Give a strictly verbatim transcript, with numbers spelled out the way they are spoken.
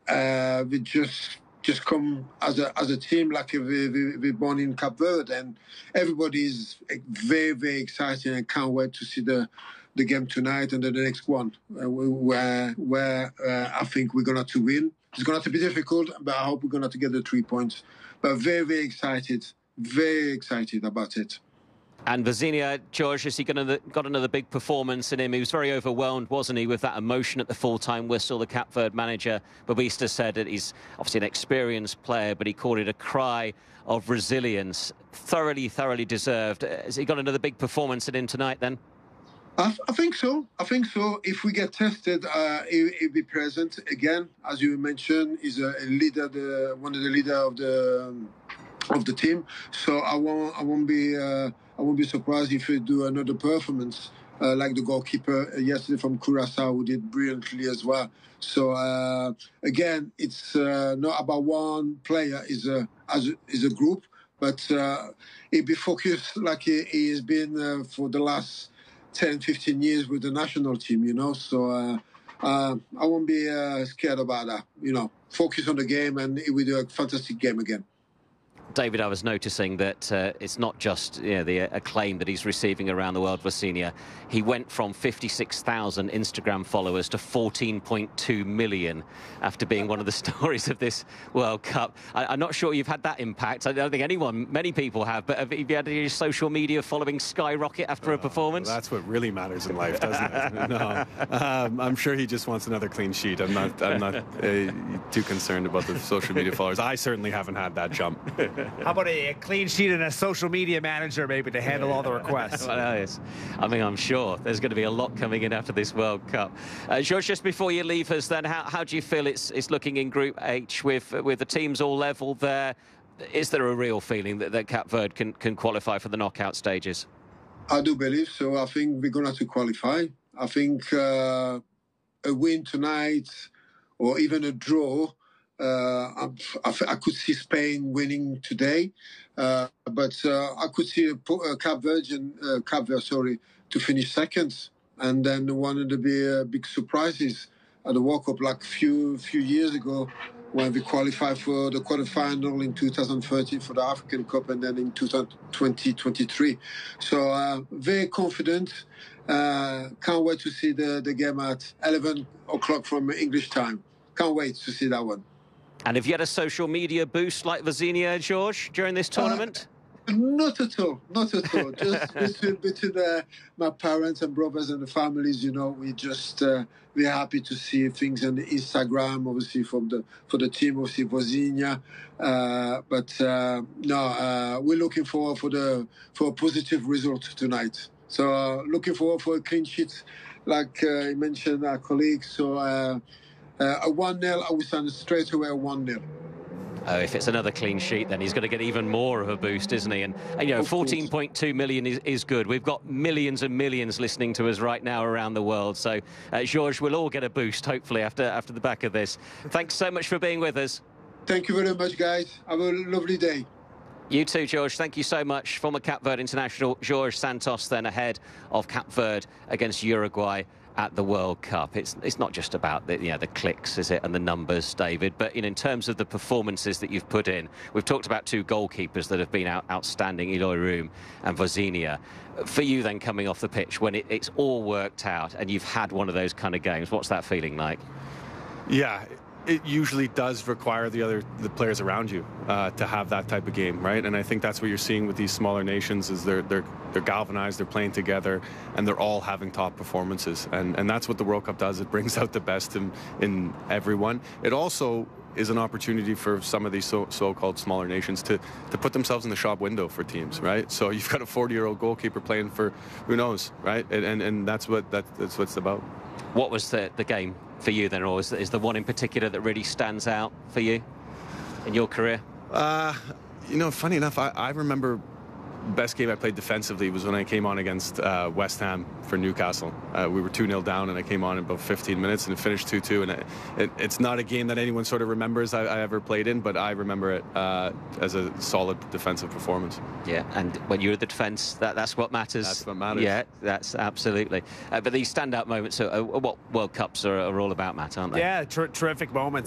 uh, we just just come as a as a team, like we we we born in Cape Verde, and everybody is very very excited and can't wait to see the the game tonight and the next one, uh, where where uh, I think we're gonna to win. It's gonna to be difficult, but I hope we're gonna to get the three points. But very very excited, very excited about it. And Vozinha, George, has he got another, got another big performance in him? He was very overwhelmed, wasn't he, with that emotion at the full-time whistle. The Cape Verde manager, Babista, said that he's obviously an experienced player, but he called it a cry of resilience. Thoroughly, thoroughly deserved. Has he got another big performance in him tonight, then? I, I think so. I think so. If we get tested, uh, he, he'll be present again. As you mentioned, he's a, a leader, the, one of the leader of the um, of the team. So I won't, I won't be, uh, I won't be surprised if we do another performance uh, like the goalkeeper yesterday from Curaçao, who did brilliantly as well. So uh, again, it's uh, not about one player; is a as a, is a group, but uh, he'll be focused like he, he has been uh, for the last ten, fifteen years with the national team, you know. So uh, uh, I won't be uh, scared about that, you know. Focus on the game, and we do a fantastic game again. David, I was noticing that uh, it's not just you know, the acclaim that he's receiving around the world, Vozinha. He went from fifty-six thousand Instagram followers to fourteen point two million after being one of the stories of this World Cup. I, I'm not sure you've had that impact. I don't think anyone, many people have, but have you had your social media following skyrocket after oh, a performance? Well, that's what really matters in life, doesn't it? No, um, I'm sure he just wants another clean sheet. I'm not, I'm not uh, too concerned about the social media followers. I certainly haven't had that jump. How about a clean sheet and a social media manager maybe to handle all the requests? Well, yes. I mean, I'm sure there's going to be a lot coming in after this World Cup. Uh, George, just before you leave us then, how, how do you feel it's, it's looking in Group H with, with the teams all level there? Is there a real feeling that, that Cape Verde can, can qualify for the knockout stages? I do believe so. I think we're going to have to qualify. I think uh, a win tonight or even a draw, Uh, I, I could see Spain winning today, uh, but uh, I could see uh, Cape Verde, uh, Cape Verde, sorry, to finish second, and then one of the big, uh, big surprises at the World Cup, like a few few years ago, when we qualified for the quarterfinal in two thousand thirteen for the African Cup, and then in twenty twenty-three. So uh, very confident. Uh, can't wait to see the, the game at eleven o'clock from English time. Can't wait to see that one. And have you had a social media boost like Vozinha, George, during this tournament? Uh, not at all, not at all. Just between, between uh, my parents and brothers and the families, you know, we just uh, we're happy to see things on the Instagram, obviously from the for the team, obviously Vozinha. Uh, but uh, no, uh, we're looking forward for the for a positive result tonight. So uh, looking forward for a clean sheet, like uh, you mentioned, our colleagues. So. Uh, Uh, a one nil, I would send straight away a one nil. Oh, if it's another clean sheet, then he's going to get even more of a boost, isn't he? And, and you know, fourteen point two million is, is good. We've got millions and millions listening to us right now around the world. So, uh, George, we'll all get a boost, hopefully, after, after the back of this. Thanks so much for being with us. Thank you very much, guys. Have a lovely day. You too, George. Thank you so much. Former Cape Verde international Jorge Santos, then ahead of Cape Verde against Uruguay at the World Cup. It's it's not just about the you know the clicks, is it, and the numbers, David, but you know, in terms of the performances that you've put in, we've talked about two goalkeepers that have been out, outstanding, Eloy Room and Vozinha. For you then, coming off the pitch when it, it's all worked out and you've had one of those kind of games, what's that feeling like? Yeah, it usually does require the other the players around you uh, to have that type of game, right? And I think that's what you're seeing with these smaller nations is they're they're they're galvanized, they're playing together, and they're all having top performances. And and that's what the World Cup does. It brings out the best in in everyone. It also is an opportunity for some of these so, so-called smaller nations to to put themselves in the shop window for teams, right? So you've got a forty-year-old goalkeeper playing for who knows, right? And and, and that's what that, that's what it's about. What was the the game for you then, or is, is the one in particular that really stands out for you in your career? Uh, you know, funny enough, I, I remember best game I played defensively was when I came on against uh, West Ham for Newcastle. Uh, we were two nil down and I came on in about fifteen minutes and it finished two two. And it, it, it's not a game that anyone sort of remembers I, I ever played in, but I remember it uh, as a solid defensive performance. Yeah, and when you're at the defence, that, that's what matters. That's what matters. Yeah, that's absolutely. Uh, but these standout moments are, are what World Cups are, are all about, Matt, aren't they? Yeah, ter terrific moments.